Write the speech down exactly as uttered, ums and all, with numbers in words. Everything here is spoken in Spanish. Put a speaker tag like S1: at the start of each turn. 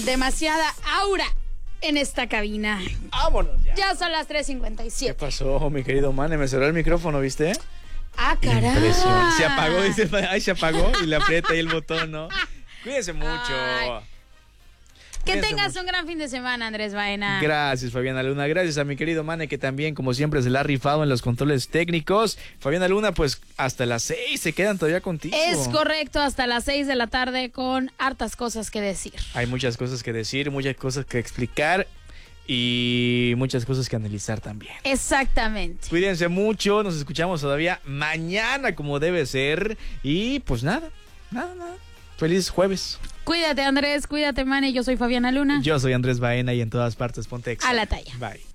S1: demasiada aura en esta cabina.
S2: Vámonos ya.
S1: Ya son las tres cincuenta y siete.
S2: ¿Qué pasó, mi querido Mane? Me cerró el micrófono, ¿viste?
S1: Ah, caray.
S2: Impresionante. Se apagó, dice, ay, se apagó y le aprieta ahí el botón, ¿no? Cuídense mucho.
S1: Ay. Que
S2: Cuídense
S1: tengas
S2: mucho.
S1: un gran fin de semana, Andrés Baena.
S2: Gracias, Fabiana Luna. Gracias a mi querido Mane, que también, como siempre, se la ha rifado en los controles técnicos. Fabiana Luna, pues hasta las seis se quedan todavía contigo.
S1: Es correcto, hasta las seis de la tarde con hartas cosas que decir.
S2: Hay muchas cosas que decir, muchas cosas que explicar y muchas cosas que analizar también.
S1: Exactamente.
S2: Cuídense mucho, nos escuchamos todavía mañana como debe ser. Y pues nada, nada, nada. Feliz jueves.
S1: Cuídate, Andrés, cuídate, Mane. Yo soy Fabiana Luna.
S2: Yo soy Andrés Baena y en todas partes ponte Exa.
S1: A la talla.
S2: Bye.